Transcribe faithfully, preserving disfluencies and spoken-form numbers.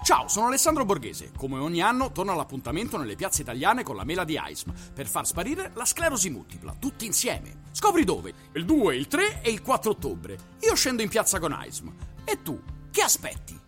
Ciao, sono Alessandro Borghese. Come ogni anno torno all'appuntamento nelle piazze italiane con la mela di A I S M per far sparire la sclerosi multipla, tutti insieme. Scopri dove? Il due, il tre e il quattro ottobre. Io scendo in piazza con A I S M. E tu, che aspetti?